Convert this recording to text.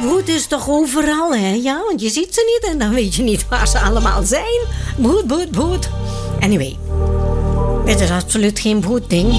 Boet is toch overal, hè? Ja, want je ziet ze niet en dan weet je niet waar ze allemaal zijn. Boet. Anyway, dit is absoluut geen boet ding.